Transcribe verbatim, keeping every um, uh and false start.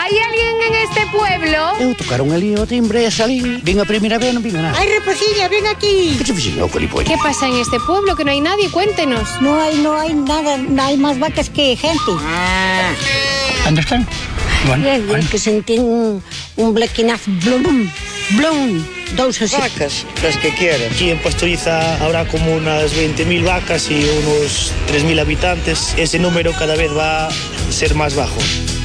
¿Hay alguien en este pueblo? Eu tocaron ali o timbre e salí. Vin a primeira vez, non vin a nada. Ay, Reposiña, ven aquí. Que che fixen eu, Colipollo? ¿Qué pasa en este pueblo? Que no hay nadie, cuéntenos. No hay, no hay nada, no hay más vacas que gente. Onde están? Bueno, Bien, bien, que sentín un, un blequinazo. Blum, blum, dous así. Vacas, las que quieras. Aquí en Pastoriza habrá como unas veinte mil vacas y unos tres mil habitantes. Ese número cada vez va a ser más bajo.